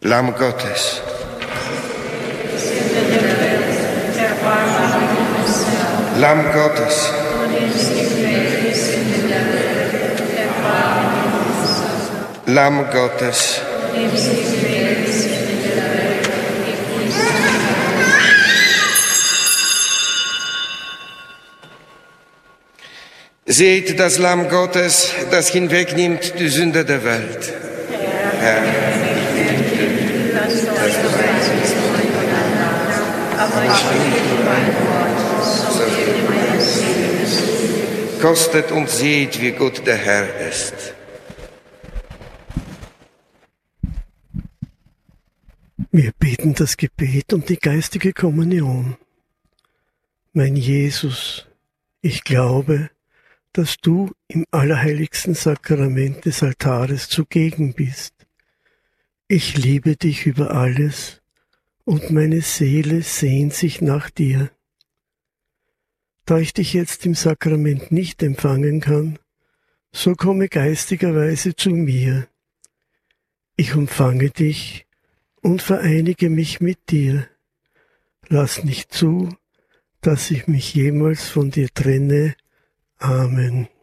Lamm Gottes. Lamm Gottes. Lamm Gottes. Seht das Lamm Gottes, das hinwegnimmt die Sünde der Welt. Herr, kostet und seht, wie gut der Herr ist. Wir beten das Gebet um die geistige Kommunion. Mein Jesus, ich glaube, dass du im allerheiligsten Sakrament des Altares zugegen bist. Ich liebe dich über alles und meine Seele sehnt sich nach dir. Da ich dich jetzt im Sakrament nicht empfangen kann, so komme geistigerweise zu mir. Ich umfange dich und vereinige mich mit dir. Lass nicht zu, dass ich mich jemals von dir trenne. Amen.